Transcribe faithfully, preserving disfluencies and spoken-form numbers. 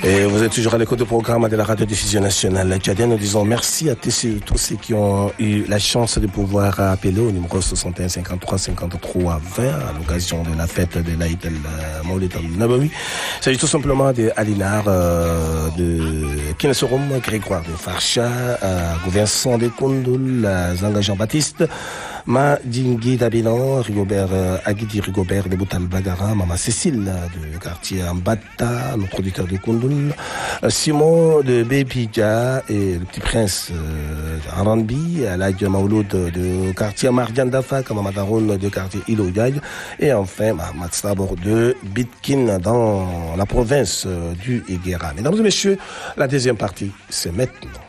Et vous êtes toujours à l'écoute du programme de la Radio-Diffusion Nationale Tchadienne. Nous disons merci à tous ceux qui ont eu la chance de pouvoir appeler au numéro soixante et un cinquante-trois cinquante-trois vingt à l'occasion de la fête de l'Aïd al-Maulid al-Nabawi. Il s'agit tout simplement de Alinar, euh, de Kinesorum, Grégoire de Farcha, euh, Vincent de Koundoul, Zanga Jean-Baptiste, Ma Dingui d'Abilan, Rigobert, euh, Aguidi Rigobert de Boutal Bagara, Mama Cécile de quartier Ambata, notre auditeur de Koundoul, euh, Simon de Bépidja et le petit prince euh, Aranbi, Aladja Maouloud de, de quartier Mardian Dafak, Mama Daroun de quartier Iloyag, et enfin Mahamat Sabor de Bitkin dans la province euh, du Iguera. Mesdames et messieurs, la deuxième partie, c'est maintenant.